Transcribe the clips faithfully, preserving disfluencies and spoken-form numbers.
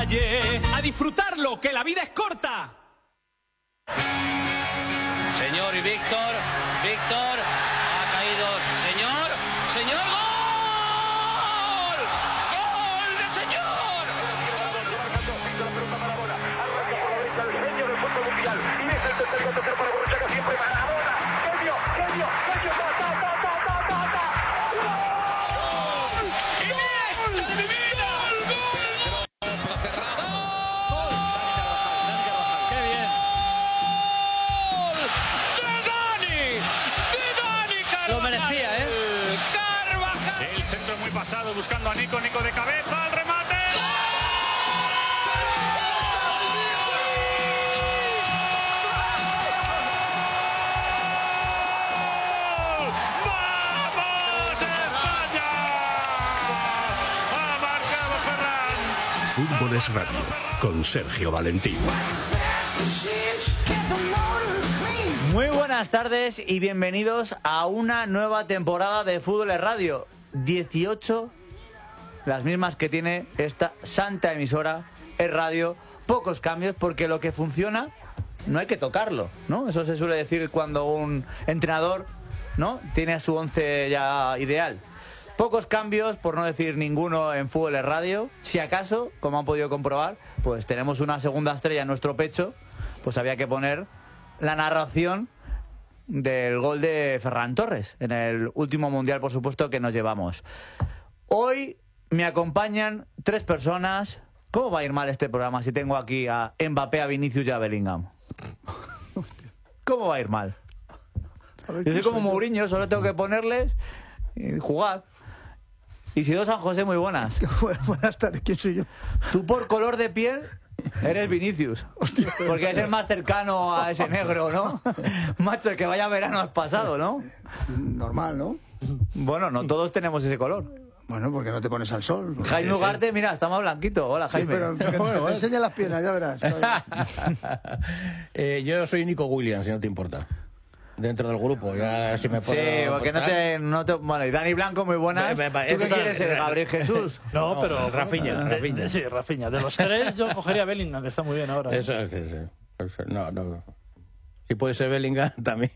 calle, a disfrutarlo, que la vida es corta. Señor y Víctor, Víctor, ha caído, señor, señor, ¡gol! ¡Gol de señor! La pelota para bola, arranca por la derecha el genio del fútbol mundial, y es el tercer gol tercer para Borruchaga, siempre para la bola, genio, genio, genio, ta, ta, ta, ta, ta, ta, ta, ¡gol! ¡Iniesta de mi vida! Lo merecía, ¿eh? Carvajal. El centro muy pasado buscando a Nico, Nico de cabeza, al remate. ¡Vamos España! Ha marcado Ferran. Fútbol es Radio, con Sergio Valentín. Muy buenas tardes y bienvenidos a una nueva temporada de Fútbol es Radio. dieciocho, las mismas que tiene esta santa emisora, es radio. Pocos cambios porque lo que funciona no hay que tocarlo, ¿no? Eso se suele decir cuando un entrenador, ¿no?, tiene a su once ya ideal. Pocos cambios, por no decir ninguno, en Fútbol es Radio. Si acaso, como han podido comprobar, pues tenemos una segunda estrella en nuestro pecho, pues había que poner la narración del gol de Ferran Torres en el último mundial, por supuesto, que nos llevamos. Hoy me acompañan tres personas. ¿Cómo va a ir mal este programa si tengo aquí a Mbappé, a Vinicius y a Bellingham? ¿Cómo va a ir mal? Yo soy como Mourinho, solo tengo que ponerles y jugar. Isidro San José, muy buenas. Buenas tardes, ¿quién soy yo? Tú por color de piel eres Vinicius. Hostia, porque es el más cercano a ese negro, ¿no? Macho, el que vaya verano has pasado, ¿no? Normal, ¿no? Bueno, no todos tenemos ese color. Bueno, porque no te pones al sol. Jaime Ugarte, mira, está más blanquito. Hola, Jaime. Sí, pero que, bueno, que bueno. te enseña las piernas, ya verás. eh, yo soy Nico Williams, si no te importa. Dentro del grupo, ya si me puedo... Sí, porque no te, no te... Bueno, y Dani Blanco, muy buenas. Me- me- ¿Tú qué eso- quieres ser, Gabriel Jesús? No, No, pero Rafinha, de- Rafinha. de- sí, Rafinha. De los tres yo cogería a Bellingham, que está muy bien ahora. Eso es, sí, sí. Eso- No, no. Si puede ser Bellingham, también.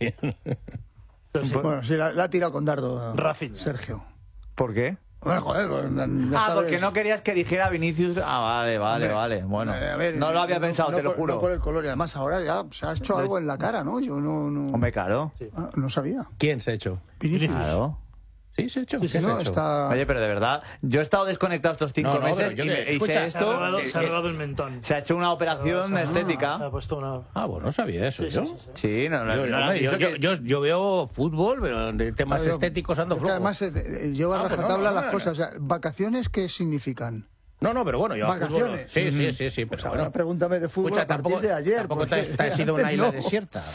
Pero sí, Bueno, sí, la, la ha tirado con dardo Rafinha. Sergio. ¿Por qué? Bueno, joder, pues, ya Ah, sabes. porque no querías que dijera Vinicius. Ah, vale, vale, Hombre, vale. Bueno, eh, a ver, no lo había no- pensado, no te lo por- juro. No por el color, y además ahora ya se ha hecho algo en la cara, ¿no? Yo no... no... Hombre, claro. Ah, no sabía. ¿Quién se ha hecho? Vinicius. Claro. ¿Sí se ha hecho? Sí, ¿Qué sí, se no, ha hecho? está... Oye, pero de verdad, yo he estado desconectado estos cinco No, no, meses pero yo y, te- me- y escucha, sé se ha Se ha esto. arreglado, que- se ha que arreglado el mentón. se ha hecho una operación Se ha- estética. Se ha puesto una... Ah, bueno, no sabía eso Sí, yo. sí, sí, sí. Sí, no, no, Yo, no lo hombre, has yo, visto yo, que- yo, yo veo fútbol, pero de temas Claro, estéticos ando es que flojo. además eh, eh, lleva Ah, a pero rajatabla no, no, las no, cosas. no. O sea, ¿vacaciones qué significan? No, no, pero bueno, yo a ¿Vacaciones? fútbol... Sí, sí, sí, sí, pero Pues ahora bueno. pregúntame de fútbol Escucha, a partir tampoco, de ayer. tampoco porque te, te ha sido una antes isla no. desierta.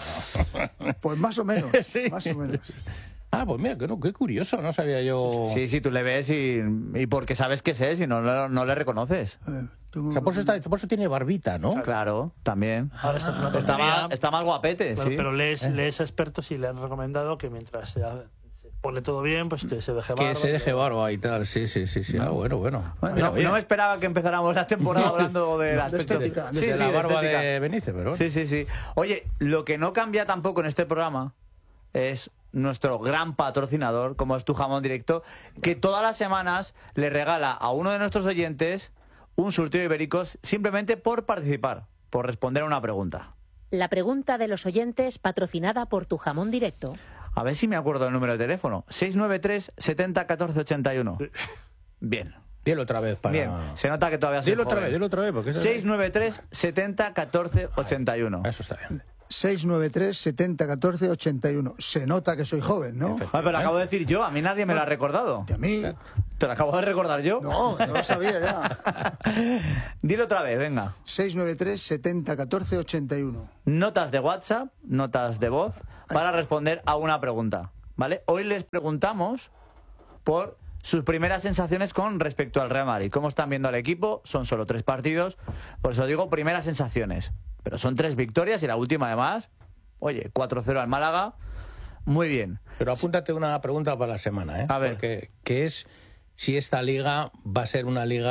Pues más o menos, Sí. más o menos. Ah, pues mira, qué, qué curioso, no sabía yo... Sí, sí, tú le ves y, y porque sabes que es y no, no, no le reconoces. A ver, tú- O sea, por eso, está, por eso tiene barbita, ¿no? Claro, también. Ahora esto es una Está tontería. más, está más guapete, Claro, sí. pero lees, lees a expertos y le han recomendado que mientras se, se pone todo bien, pues que se deje barba. Que se deje barba y tal, sí, sí, sí, sí. Ah, bueno, bueno. Bueno, Mira, no, oye, no me esperaba que empezáramos la temporada hablando del de aspecto estética, Sí, de sí, la de barba estética. de Benítez, pero bueno. Sí, sí, sí. Oye, lo que no cambia tampoco en este programa es nuestro gran patrocinador, como es Tu Jamón Directo, que todas las semanas le regala a uno de nuestros oyentes un surtido de ibéricos simplemente por participar, por responder a una pregunta. La pregunta de los oyentes patrocinada por Tu Jamón Directo. A ver si me acuerdo del número de teléfono. seis nueve tres, setenta, catorce, ochenta y uno. Bien. Dilo otra vez para... Bien, se nota que todavía soy Dilo otra joven. vez, dilo otra vez, porque... eso- seis nueve tres, setenta, catorce, ochenta y uno. Eso está bien. seis nueve tres, setenta, catorce, ochenta y uno. Se nota que soy joven, ¿no? Ah, pero lo acabo de decir yo, a mí nadie me lo ha recordado. Y a mí... Te lo acabo de recordar yo. No, no lo sabía ya. Dilo otra vez, venga. seis nueve tres, setenta, catorce, ochenta y uno. Notas de WhatsApp, notas de voz, para responder a una pregunta, ¿vale? Hoy les preguntamos por sus primeras sensaciones con respecto al Real Madrid. ¿Cómo están viendo al equipo? Son solo tres partidos, por eso digo primeras sensaciones. Pero son tres victorias y la última además, oye, cuatro cero al Málaga, muy bien. Pero apúntate una pregunta para la semana, ¿eh? A ver. Porque, que es si esta liga va a ser una liga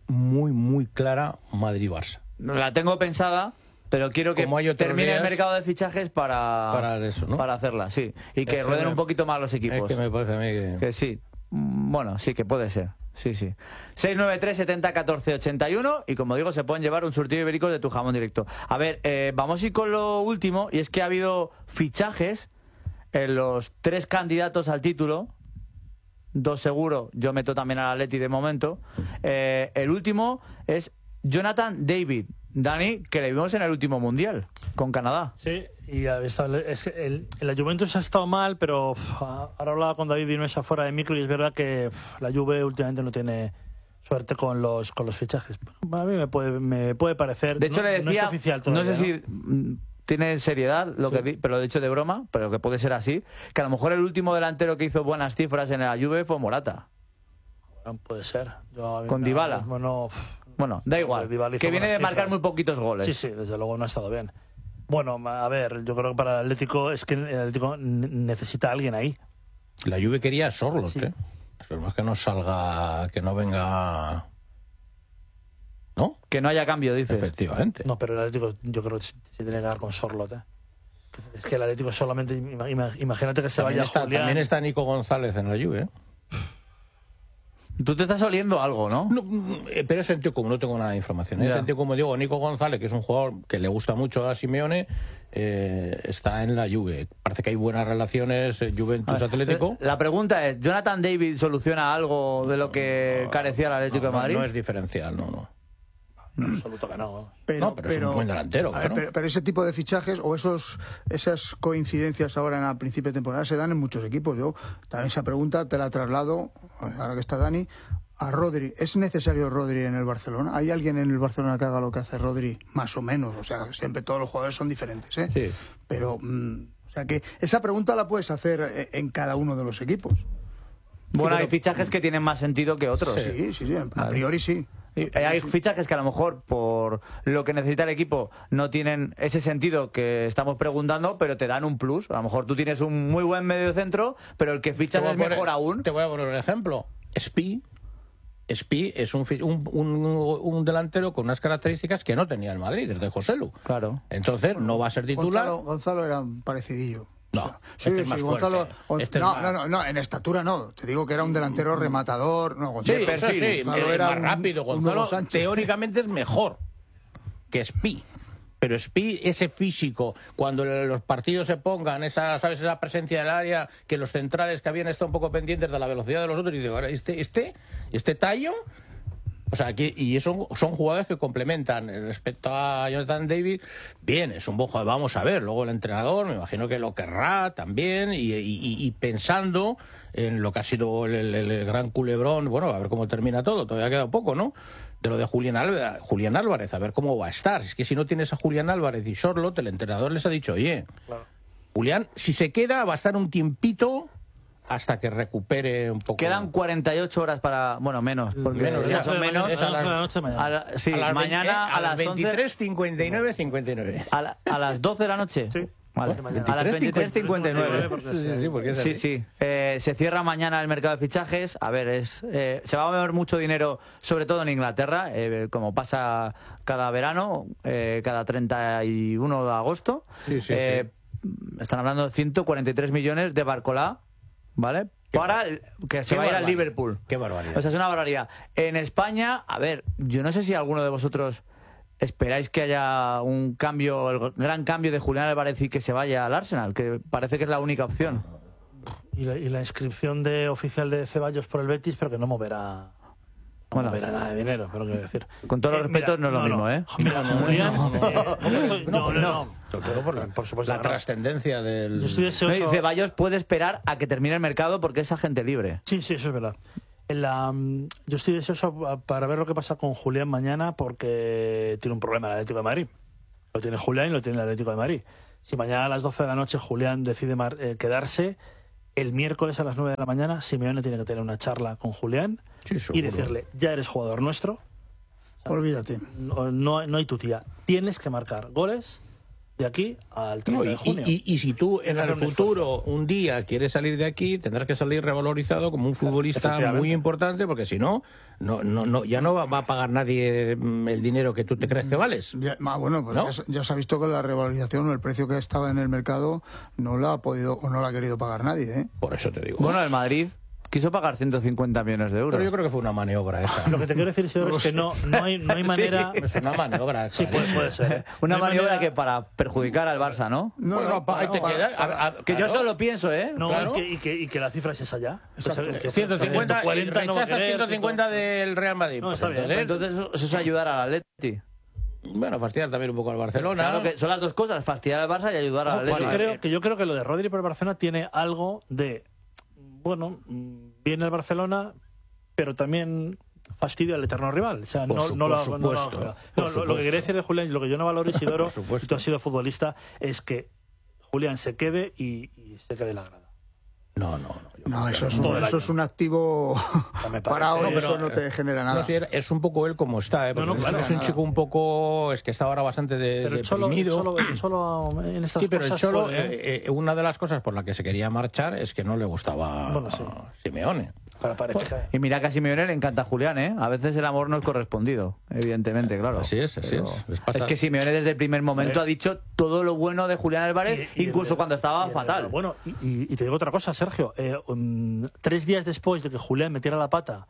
muy, muy clara Madrid-Barça. La tengo pensada, pero quiero que termine el mercado de fichajes para, para, eso, ¿no? para hacerla, sí. Y que es rueden que me, un poquito más los equipos. Es que me parece a mí que... que sí. Bueno, sí, que puede ser. Sí, sí. seis nueve tres, setenta, catorce, ochenta y uno. Y como digo, se pueden llevar un surtido ibérico de tu jamón directo. A ver, eh, vamos a ir con lo último. Y es que ha habido fichajes en los tres candidatos al título. Dos seguro. Yo meto también al Atleti de momento. Eh, el último es Jonathan David. Dani, que le vimos en el último Mundial con Canadá. Sí, y estado, es, el, la Juventus ha estado mal, pero uf, ahora hablaba con David Vinuesa fuera de micro y es verdad que uf, la Juve últimamente no tiene suerte con los con los fichajes. A mí me puede, me puede parecer... De hecho, no, le decía, no es oficial todavía, no sé si ¿no? tiene seriedad, lo sí. que di, pero lo he dicho de broma, pero que puede ser así, que a lo mejor el último delantero que hizo buenas cifras en la Juve fue Morata. Bueno, puede ser. Yo, con no, Dybala. Bueno, Bueno, da igual, que viene de marcar muy poquitos goles. Sí, sí, desde luego no ha estado bien. Bueno, a ver, yo creo que para el Atlético es que el Atlético necesita a alguien ahí. La Juve quería Sorloth, sí. ¿eh? Esperemos que no salga, que no venga... ¿No? Que no haya cambio, dices. Efectivamente. No, pero el Atlético yo creo que se tiene que dar con Sorloth, ¿eh? Es que el Atlético solamente... Imagínate que se también vaya está, Julián. También está Nico González en la Juve, ¿eh? Tú te estás oliendo algo, ¿no? no pero es sentido común, no tengo nada de información. En sentido como digo, Nico González, que es un jugador que le gusta mucho a Simeone, eh, está en la Juve. Parece que hay buenas relaciones Juventus-Atlético. La pregunta es, ¿Jonathan David soluciona algo de lo que no, carecía el Atlético no, de Madrid? No, no es diferencial, no, no. No, absoluto que no. Pero, no, pero, pero es un buen delantero. Ver, pero, pero ese tipo de fichajes o esos esas coincidencias ahora en el principio de temporada se dan en muchos equipos. Yo también esa pregunta te la traslado, ahora que está Dani, a Rodri. ¿Es necesario Rodri en el Barcelona? ¿Hay alguien en el Barcelona que haga lo que hace Rodri? Más o menos. O sea, siempre todos los jugadores son diferentes, ¿eh? Sí. Pero, mmm, o sea, que esa pregunta la puedes hacer en cada uno de los equipos. Bueno, sí, hay fichajes que tienen más sentido que otros. Sí, sí, sí, a priori sí. Hay fichajes que a lo mejor por lo que necesita el equipo no tienen ese sentido que estamos preguntando, pero te dan un plus. A lo mejor tú tienes un muy buen mediocentro, pero el que fichas es poner, mejor aún. Te voy a poner un ejemplo. Spi. Spi es un, un, un, un delantero con unas características que no tenía el Madrid desde José Lu. Claro. Entonces bueno, no va a ser titular. Gonzalo, Gonzalo era un parecidillo. No, o sea, sí, este es más sí, Gonzalo, fuerte. Este no, es más... no, no, no, en estatura no. Te digo que era un delantero rematador. No, Gonzalo, sí, perfil, eso sí, Gonzalo es era más un, rápido. Gonzalo un teóricamente es mejor que Spi. Pero Spi, ese físico, cuando los partidos se pongan, esa, ¿sabes? Esa presencia del área, que los centrales que habían estado un poco pendientes de la velocidad de los otros, y digo, este, este, este tallo. O sea, aquí, y eso son jugadores que complementan. Respecto a Jonathan David, bien, es un buen jugador. Vamos a ver, luego el entrenador, me imagino que lo querrá también, y, y, y pensando en lo que ha sido el, el, el gran culebrón, bueno, a ver cómo termina todo, todavía queda poco, ¿no? De lo de Julián Álvarez, Julián Álvarez, a ver cómo va a estar. Es que si no tienes a Julián Álvarez y Sorloth, el entrenador les ha dicho, oye, claro. Julián, si se queda, va a estar un tiempito hasta que recupere un poco. Quedan cuarenta y ocho horas para... Bueno, menos. Porque menos, ya ya son menos. Es a las, a la noche mañana. A la, sí, a las mañana veinte, eh, a, a las veintitrés, cincuenta y nueve, cincuenta y nueve. A, la, a las doce de la noche. Sí. Vale. A las veintitrés cincuenta y nueve. Sí, sí, porque es sí, sí. Eh, se cierra mañana el mercado de fichajes. A ver, es eh, se va a mover mucho dinero, sobre todo en Inglaterra, eh, como pasa cada verano, eh, cada treinta y uno de agosto. Sí, sí, eh, sí. Están hablando de ciento cuarenta y tres millones de Barcolá, ¿vale? Para que se va a ir al Liverpool. Qué barbaridad. O sea, es una barbaridad. En España, a ver, yo no sé si alguno de vosotros esperáis que haya un cambio, el gran cambio de Julián Álvarez y que se vaya al Arsenal, que parece que es la única opción. Y la, y la inscripción de oficial de Ceballos por el Betis, pero que no moverá... No bueno, moverá nada de dinero, pero quiero decir. Con todos los eh, respetos, mira, no es lo no, mismo, no. ¿eh? Mira, Julián... No, no, eh, no, estoy, no, no, no. Todo por, la, por supuesto la no. trascendencia del... Yo estoy deseoso... No, y Ceballos puede esperar a que termine el mercado porque es agente libre. Sí, sí, eso es verdad. En la, yo estoy deseoso para ver lo que pasa con Julián mañana porque tiene un problema el Atlético de Madrid. Lo tiene Julián y lo tiene el Atlético de Madrid. Si mañana a las doce de la noche Julián decide mar, eh, quedarse, el miércoles a las nueve de la mañana Simeone tiene que tener una charla con Julián sí, y decirle, ya eres jugador nuestro. Olvídate. No, no, no hay tu tía. Tienes que marcar goles de aquí al No, treinta y, de junio. y, y, y si tú en Hacer el un futuro un día quieres salir de aquí, tendrás que salir revalorizado como un futbolista efectivamente. muy importante, porque si no, no, no, no ya no va, va a pagar nadie mm, el dinero que tú te crees que vales. Ya, ah, bueno, pues ¿No? ya, ya se ha visto que la revalorización o el precio que estaba en el mercado no la ha podido o no la ha querido pagar nadie, ¿eh? Por eso te digo. Bueno, el Madrid quiso pagar ciento cincuenta millones de euros. Pero yo creo que fue una maniobra esa. Lo que te quiero decir, Isidoro, es que no, no, hay, no hay manera... Es una maniobra. Sí, puede, puede ser. ¿eh? Una No hay maniobra manera- que para perjudicar al Barça, ¿no? No, Bueno, no, pa- ahí te para- queda. A- a- Que yo claro. solo pienso, ¿eh? No, Claro. y, que, y, que, y que la cifra es esa ya. Pues, el que ciento cincuenta, y ciento cuarenta no va a rechazas querer, ciento cincuenta del Real Madrid. No, Pues está bien. entonces, Entonces eso, eso es ayudar al Atleti. bueno, fastidiar también un poco al Barcelona. Claro que son las dos cosas, fastidiar al Barça y ayudar al Ojo, Atleti. yo creo, que yo creo que lo de Rodri por el Barcelona tiene algo de, bueno, mm, viene el Barcelona, pero también fastidio al eterno rival. O sea, Por no, su- no, por lo, no lo- supuesto, no, por lo- lo que supuesto. quería decir de Julián, lo que yo no valoro, Isidoro, Por supuesto. y tú has sido futbolista, es que Julián se quede y, y se quede la grada. No, no, no. yo No, creo eso que es, todo un, el eso año. es un activo me parece. parado No, y pero, eso no te genera nada. No, sí, es un poco él como está, ¿eh? No, no, Porque claro. es un chico un poco... Es que está ahora bastante de, Pero el Cholo, el, deprimido. Cholo, el Cholo en estas Sí, pero el cosas Cholo, puede, ¿eh? eh, eh, una de las cosas por la que se quería marchar es que no le gustaba Bueno, sí. a Simeone. Para parecer. Y mira que a Simeone le encanta a Julián, ¿eh? A veces el amor no es correspondido, evidentemente, claro. Así es, así Pero es. Les pasa- Es que Simeone desde el primer momento Eh. ha dicho todo lo bueno de Julián Álvarez, Y- y incluso el- cuando estaba y el- fatal. Bueno, y, y- y te digo otra cosa, Sergio. Eh, um, tres días después de que Julián metiera la pata,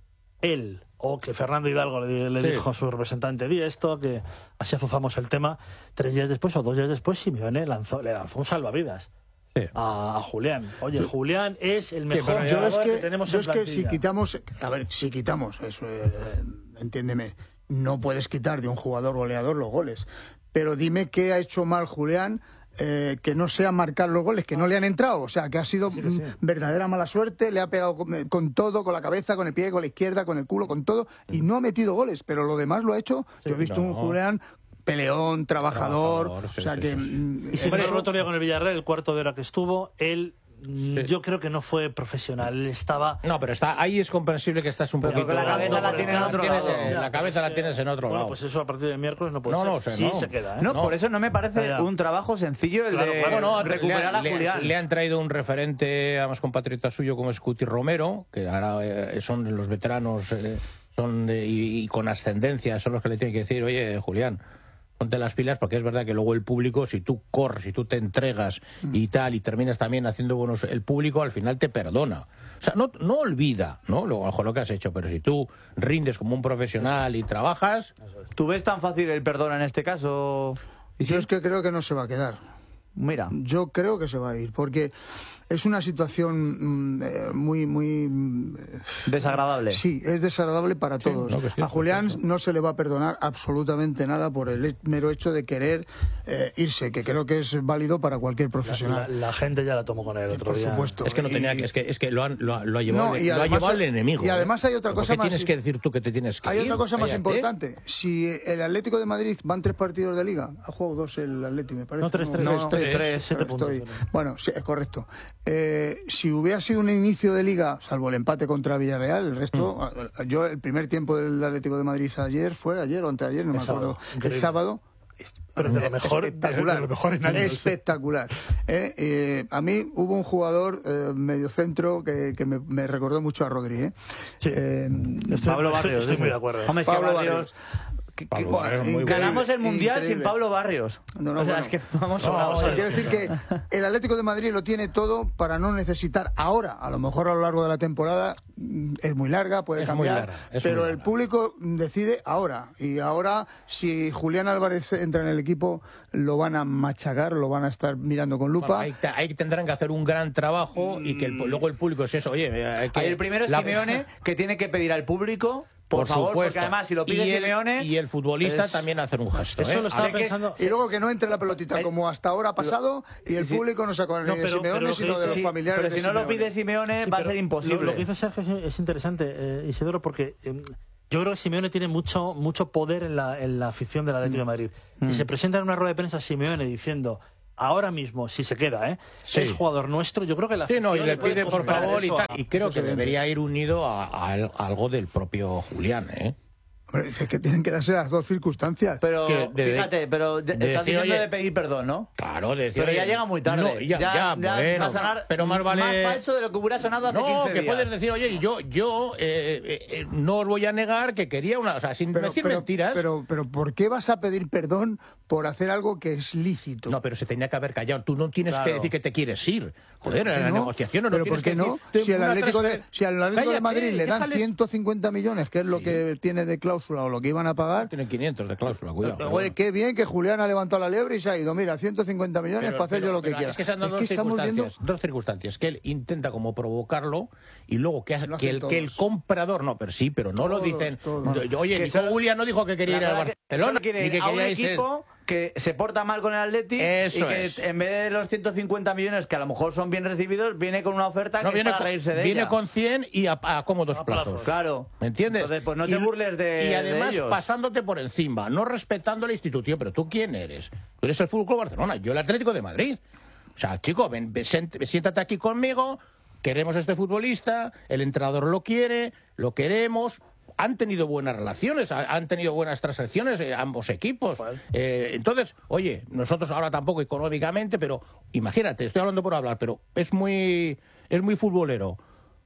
él, o que Fernando Hidalgo le, le Sí. dijo a su representante, di esto, que así azuzamos el tema, tres días después o dos días después, Simeone lanzó, le lanzó un salvavidas Sí. a, a Julián. Oye, Julián es el mejor pero Yo es jugador que, que, tenemos yo en es que si plantilla. quitamos, a ver, si quitamos, eso, eh, entiéndeme, no puedes quitar de un jugador goleador los goles, pero dime qué ha hecho mal Julián, eh, que no sea marcar los goles, que no le han entrado, o sea, que ha sido Sí, que sí. mm, verdadera mala suerte, le ha pegado con, con todo, con la cabeza, con el pie, con la izquierda, con el culo, con todo, y no ha metido goles, pero lo demás lo ha hecho. Yo he visto no. un Julián peleón, trabajador, Trabajador, sí, o sea sí, que... sí, sí. mm, Y si eso- el otro día con el Villarreal, el cuarto de hora que estuvo, él, mm, Sí. yo creo que no fue profesional. Él estaba... No, pero está ahí es comprensible que estás un Pero poquito... que la cabeza la tiene en otro tienes, lado. eh, La cabeza la tienes en otro Bueno, lado. pues eso a partir del miércoles no puede No, ser. no, o sea, sí no. se queda, ¿eh? No, No. por eso no me parece Ya. un trabajo sencillo el Claro, de claro. Bueno, recuperar le, a le- Julián. le han traído un referente, además compatriota suyo, como es Cuti Romero, que ahora eh, son los veteranos eh, son de- y, y con ascendencia, son los que le tienen que decir, oye, Julián, ponte las pilas, porque es verdad que luego el público, si tú corres, si tú te entregas y tal, y terminas también haciendo buenos, el público al final te perdona. O sea, no, no olvida, ¿no? Lo, ojo, lo que has hecho, pero si tú rindes como un profesional y trabajas... ¿Tú ves tan fácil el perdón en este caso? ¿Y Yo si- es que creo que no se va a quedar. Mira, Yo creo que se va a ir, porque es una situación mm, eh, muy, muy... mm, desagradable. Sí, es desagradable para todos. no, que sí, a Julián perfecto. no se le va a perdonar absolutamente nada por el he- mero hecho de querer eh, irse, que creo que es válido para cualquier La, profesional. la gente ya la tomó con él el otro Por día. supuesto. Es que no tenía Y- que, es que, es que lo, han, lo, ha- lo ha llevado, No, y lo ha además- llevado el enemigo. y además hay otra ¿Por cosa qué más- tienes que decir tú que te tienes que Hay ir? otra cosa más Cállate. importante. Si el Atlético de Madrid van tres partidos de liga, ha jugado dos el Atlético, me parece. No, tres, tres, no, no, tres, tres, siete Estoy- puntos. Bueno, sí, es correcto. Eh, si hubiera sido un inicio de liga, salvo el empate contra Villarreal, el resto, a- yo el primer tiempo del Atlético de Madrid ayer fue ayer o anteayer, no El me acuerdo, sábado, el increíble. sábado. Pero de lo mejor- espectacular, de lo mejor en años. espectacular. Eh, eh, a mí hubo un jugador eh, mediocentro que, que me, me recordó mucho a Rodri. Eh. Sí. Eh, Estoy, Pablo estoy- Barrios. estoy dice. muy de acuerdo. Hombre, es que Pablo Barrios... Barrios. que- que- Pablo Barrios, muy increíble, ganamos el Mundial increíble. sin Pablo Barrios. No, no, o sea, bueno. es que vamos No, sobrados. vamos a Quiero decir que el Atlético de Madrid lo tiene todo para no necesitar ahora, a lo mejor a lo largo de la temporada mm, es muy larga, puede Es muy cambiar, larga, es pero muy el larga. público decide ahora. Y ahora, si Julián Álvarez entra en el equipo, lo van a machacar, lo van a estar mirando con lupa. Bueno, ahí, te- ahí tendrán que hacer un gran trabajo y que el- luego el público es eso, oye, hay que... Ahí el primero es la- Simeone, que tiene que pedir al público, por, favor, supuesto. porque además si lo pide y el, Simeone... y el futbolista es- también hacer un gesto, Eso ¿eh? lo estaba Sé que- pensando. Y luego que no entre la pelotita, Eh, como hasta ahora ha pasado, y el sí. público no se acuerda No, ni de pero- Simeone, pero lo sino que- de los Sí, familiares pero de si no lo Simeone. pide Simeone Sí, va a pero ser Lo, imposible. lo que dice Sergio es, es interesante, eh, Isidoro, porque eh, yo creo que Simeone tiene mucho mucho poder en la, en la afición del Atlético de Madrid. Si se presenta en una rueda de prensa Simeone diciendo, ahora mismo, si se queda, ¿eh? Sí. es jugador nuestro, yo creo que la Sí, no, y afición le puede pide por comprar favor y eso tal. a- Y creo eso que es evidente. debería ir unido a, a- a algo del propio Julián, ¿eh? Hombre, es que tienen que darse las dos circunstancias. Pero Que de- fíjate, pero de- de estás decir, diciendo oye, de pedir perdón, ¿no? Claro, de decir, Pero ya oye, llega muy tarde. no, ya, ya, bueno, va a sonar pero más vale... más falso de lo que hubiera sonado hace No, quince que días. puedes decir, oye, yo, yo eh, eh, eh, no os voy a negar que quería una... O sea, sin Pero, decir pero, mentiras... pero, pero ¿por qué vas a pedir perdón por hacer algo que es lícito? No, pero se tenía que haber callado. Tú no tienes Claro. que decir que te quieres ir. Joder, ¿Por qué en la no? negociación no ¿Pero tienes por qué que no? decir, Si al una Atlético de, trans- si al Atlético de Cállate, Madrid le dan déjales- ciento cincuenta millones, que es lo Sí. que tiene de cláusula o lo que iban a pagar, Tienen quinientos de cláusula, cuidado. pero oye, bueno. qué bien que Julián ha levantado la liebre y se ha ido. Mira, ciento cincuenta millones Pero- para hacer pero- yo lo que pero quiera. Es que se han dado dos estamos circunstancias, viendo... dos circunstancias. Que él intenta como provocarlo y luego que, Lo que, hacen el, que el todos. comprador... No, pero sí, pero no lo Todos, dicen... todos. Yo- Oye, Que Nico solo- Julián no dijo que quería ir La al verdad que Barcelona. solo quiere ni que ir a un quería irse- equipo que se porta mal con el Atleti Eso y que es. en vez de los ciento cincuenta millones que a lo mejor son bien recibidos, viene con una oferta No, que viene, es para con, reírse de viene ella. con cien y a, a cómodos A plazos. plazos. Claro. ¿Me entiendes? Entonces, pues no Y- te burles de Y además de ellos. pasándote por encima, no respetando la institución. Pero ¿tú quién eres? Tú eres el Fútbol Club Barcelona, yo el Atlético de Madrid. O sea, chico, ven, ven, sent- siéntate aquí conmigo, queremos a este futbolista, el entrenador lo quiere, lo queremos. Han tenido buenas relaciones, ha- han tenido buenas transacciones eh, ambos equipos. Eh, entonces, oye, nosotros ahora tampoco económicamente, pero imagínate, estoy hablando por hablar, pero es muy, es muy futbolero.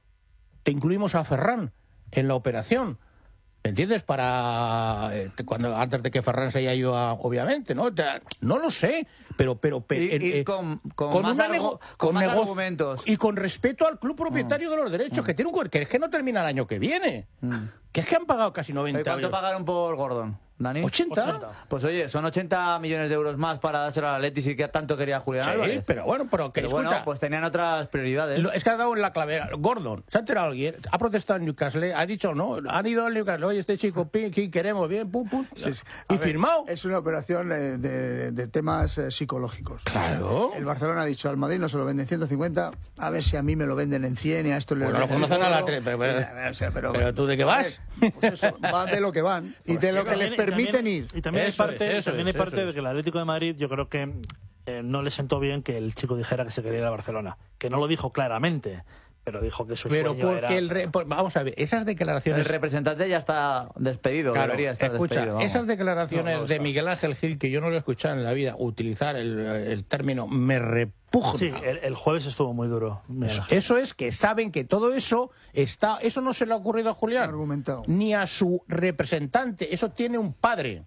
Te incluimos a Ferran en la operación. ¿Me entiendes? Para eh, cuando antes de que Ferran se haya ido, a- obviamente, ¿no? Te- No lo sé, pero pero pe- Y- y eh, con- con más una argu- nego- con más nego- argumentos. y con respeto al club propietario de los derechos, que tiene un que es que no termina el año que viene, que es que han pagado casi Oye, noventa. ¿cuánto millones. pagaron por Gordon, Dani? ¿ochenta? Pues oye, son ochenta millones de euros más para dárselo al Atleti si que tanto quería Julián Sí, Álvarez. pero bueno, pero que Pero escucha, bueno, pues tenían otras prioridades. lo- es que ha dado en la clave. Gordon, ¿se ha enterado alguien? Ha protestado en Newcastle, ha dicho no, han ido al Newcastle, oye, este chico, pin, ¿quién queremos? Bien, pum, pum. Sí, sí. Y A ver, firmado. Es una operación eh, de, de temas eh, psicológicos. Claro. O sea, el Barcelona ha dicho al Madrid no se lo venden ciento cincuenta, a ver si a mí me lo venden en cien y a esto le Bueno, lo venden en conocen a la oro. tres, pero- pero- Eh, o sea, pero, pero ¿tú de qué a vas? ver, pues eso, van de lo que van y de lo que les Y también- permiten y ir. también- Y también Eso hay parte, es, eso también es, hay parte eso de es. que el Atlético de Madrid, yo creo que eh, no le sentó bien que el chico dijera que se quería ir a Barcelona. Que no lo dijo claramente, pero dijo que su Pero sueño porque era... el re- por- vamos a ver, esas El declaraciones... representante ya está despedido, Claro, debería estar escucha, despedido. vamos. esas declaraciones No, no de está. Miguel Ángel Gil, que yo no lo he escuchado en la vida, utilizar el, el término me repugna. Sí, el, el jueves estuvo muy duro. Miguel Eso, Ángel. eso es que saben que todo eso está, eso no se le ha ocurrido a Julián, Argumentado. ni a su representante, eso tiene un padre,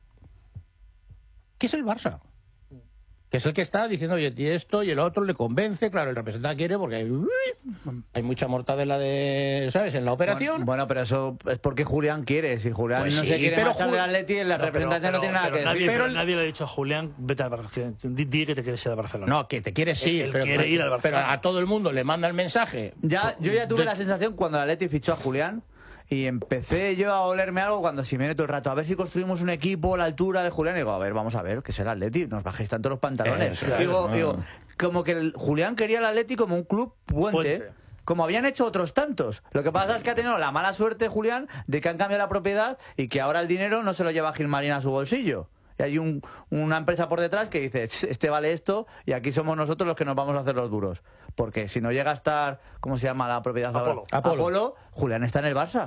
que es el Barça, que es el que está diciendo, oye, y esto y el otro le convence, claro, el representante quiere porque hay, uy, hay mucha mortadela de, ¿sabes?, en la operación. Bueno, bueno, pero eso es porque Julián quiere. Si Julián Pues no sí, se quiere pero marchar Jul- del Atleti, el No, pero- representante pero- no tiene nada pero que nadie, decir. pero Pero- nadie le ha dicho a Julián, vete al Barcelona. Di, di que te quieres ir al Barcelona. No, que te quiere sí, Él pero, quiere pero- ir al pero Barcelona. a todo el mundo le manda el mensaje. Ya, yo ya tuve De- la sensación cuando el Atleti fichó a Julián y empecé yo a olerme algo cuando Simeone todo el rato, a ver si construimos un equipo a la altura de Julián. Y digo, a ver, vamos a ver, que será el Atleti, nos bajéis tanto los pantalones. Eso, claro, digo, no. digo, como que el Julián quería el Atleti como un club puente. Puente. Como habían hecho otros tantos. Lo que pasa es que ha tenido la mala suerte, Julián, de que han cambiado la propiedad y que ahora el dinero no se lo lleva Gilmarín a su bolsillo. Y hay un, una empresa por detrás que dice, "Ch, este vale esto y aquí somos nosotros los que nos vamos a hacer los duros. Porque si no llega a estar, ¿cómo se llama la propiedad ahora? Apolo. Apolo. Apolo, Julián está en el Barça.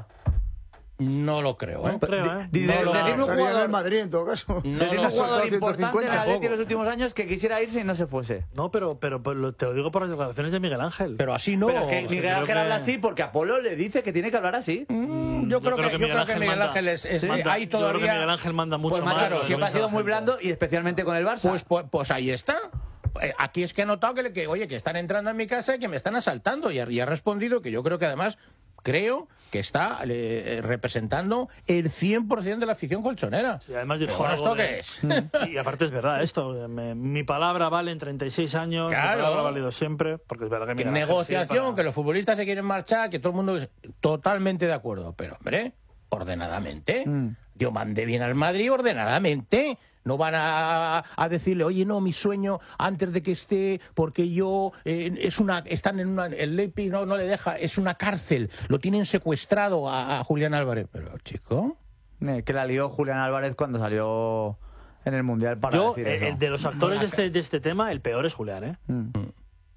No lo creo, ¿eh? No creo, ¿eh? Di- No de- lo- decirme un Estaría en el jugador, Madrid en todo caso. No decirme lo- un jugador ciento importante en el cincuenta. Atleti en los últimos años que quisiera irse y no se fuese. No, pero, pero, pero lo- te lo digo por las declaraciones de Miguel Ángel. Pero así no. Pero que Miguel creo Ángel que- habla así porque Apolo le dice que tiene que hablar así. Mm, yo, creo que, yo creo que Miguel manda- Ángel es, es- manda- ahí yo creo que todavía. Miguel Ángel manda mucho Pues más. macho, de lo que siempre ha sido piensa muy la gente. blando y especialmente con el Barça. Pues, pues, pues ahí está. Eh, Aquí es que he notado que, le- que, oye, que están entrando en mi casa y que me están asaltando. Y ha, y ha respondido que yo creo que además, creo que está eh, representando el cien por ciento de la afición colchonera. Y además dijo ¿Pero algo esto de- qué es? Y aparte es verdad esto. me- mi palabra vale en treinta y seis años. Claro. Mi palabra ha valido siempre. Porque es verdad que Que Miguel Ángel negociación, para- que los futbolistas se quieren marchar, que todo el mundo es totalmente de acuerdo. Pero, hombre, ordenadamente. Yo mandé bien al Madrid ordenadamente. No van a, a decirle, oye, no, mi sueño antes de que esté, porque yo eh, es una, están en una, el Leipzig no, no le deja, es una cárcel, lo tienen secuestrado a, a Julián Álvarez. Pero, chico, Eh, que la lió Julián Álvarez cuando salió en el Mundial para Yo, decir eh, eso. el de los actores de este, de este tema, el peor es Julián, ¿eh? Mm. Cuidado.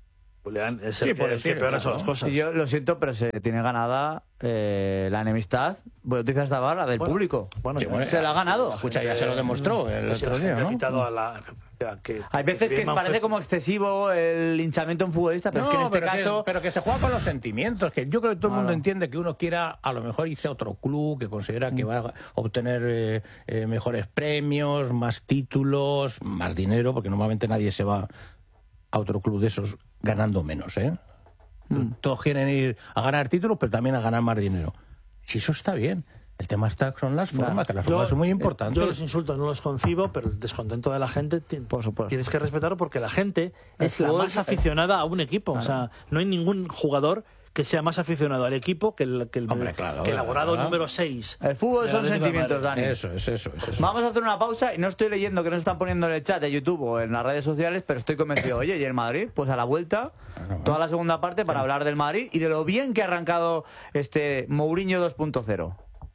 Julián es Sí, el que, por el que decir, peor ha hecho claro. las cosas. Y yo lo siento, pero se tiene ganada eh, la enemistad. Voy a utilizar esta barra del Bueno, público. bueno, Sí, ya- bueno, se la ha ganado. Escucha, ya se lo demostró el Pues si la otro día, gente ha ¿no? quitado a la- a que- Hay veces que Griezmann parece fue- como excesivo el linchamiento en futbolista, pero es que en No, este pero, caso... que, pero que se juega con los sentimientos, que yo creo que todo el mundo Claro. entiende que uno quiera a lo mejor irse a otro club, que considera que va a obtener eh, eh, mejores premios, más títulos, más dinero, porque normalmente nadie se va a otro club de esos ganando menos, ¿eh? Mm. Todos quieren ir a ganar títulos, pero también a ganar más dinero. Si eso está bien. El tema está son las formas, Claro. que las Yo- formas son muy importantes. Yo los insultos no los concibo, pero el descontento de la gente ti- Por supuesto. tienes que respetarlo porque la gente El es la fútbol más es- aficionada a un equipo. O sea, no hay ningún jugador que sea más aficionado al equipo que el, que el, Hombre, claro, que el abogado ¿verdad? número seis. El fútbol son sentimientos, Dani. Eso es, eso es. Eso. Vamos a hacer una pausa y no estoy leyendo que nos están poniendo en el chat de YouTube o en las redes sociales, pero estoy convencido. Oye, ¿y el Madrid? Pues a la vuelta, toda la segunda parte para hablar del Madrid y de lo bien que ha arrancado este Mourinho dos punto cero.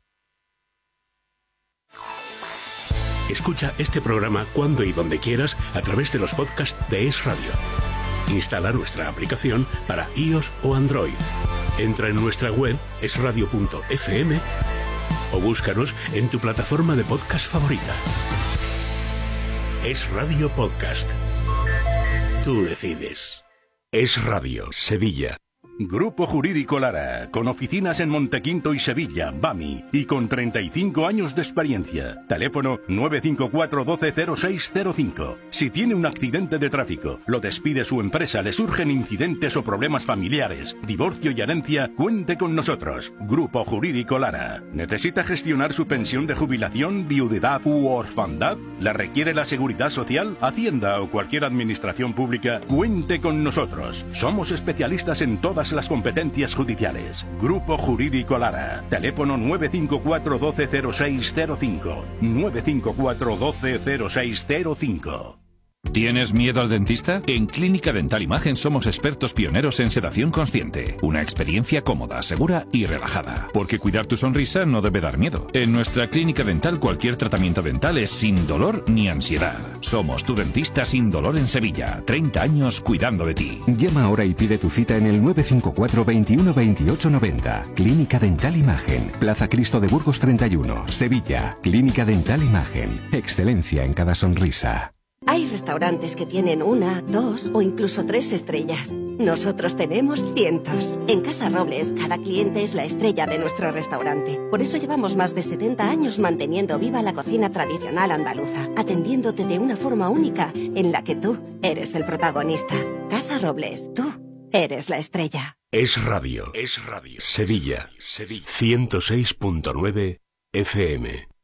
Escucha este programa cuando y donde quieras a través de los podcasts de Es Radio. Instala nuestra aplicación para iOS o Android. Entra en nuestra web es radio punto f m o búscanos en tu plataforma de podcast favorita. Es Radio Podcast. Tú decides. Es Radio Sevilla. Grupo Jurídico Lara, con oficinas en Montequinto y Sevilla, Bami, y con treinta y cinco años de experiencia. Teléfono nueve cinco cuatro uno dos cero seis cero cinco. Si tiene un accidente de tráfico, lo despide su empresa, le surgen incidentes o problemas familiares, divorcio y herencia, cuente con nosotros. Grupo Jurídico Lara. ¿Necesita gestionar su pensión de jubilación, viudedad u orfandad? ¿La requiere la Seguridad Social, Hacienda o cualquier administración pública? Cuente con nosotros. Somos especialistas en todas las competencias judiciales. Grupo Jurídico Lara. Teléfono nueve cinco cuatro uno dos cero seis cero cinco. nueve cinco cuatro uno dos cero seis cero cinco. ¿Tienes miedo al dentista? En Clínica Dental Imagen somos expertos pioneros en sedación consciente. Una experiencia cómoda, segura y relajada. Porque cuidar tu sonrisa no debe dar miedo. En nuestra clínica dental cualquier tratamiento dental es sin dolor ni ansiedad. Somos tu dentista sin dolor en Sevilla. treinta años cuidando de ti. Llama ahora y pide tu cita en el nueve cinco cuatro veintiuno veintiocho noventa. Clínica Dental Imagen. Plaza Cristo de Burgos treinta y uno, Sevilla. Clínica Dental Imagen. Excelencia en cada sonrisa. Hay restaurantes que tienen una, dos o incluso tres estrellas. Nosotros tenemos cientos. En Casa Robles, cada cliente es la estrella de nuestro restaurante. Por eso llevamos más de setenta años manteniendo viva la cocina tradicional andaluza, atendiéndote de una forma única en la que tú eres el protagonista. Casa Robles, tú eres la estrella. Es Radio. Es Radio. Sevilla. Sevilla. ciento seis punto nueve F M.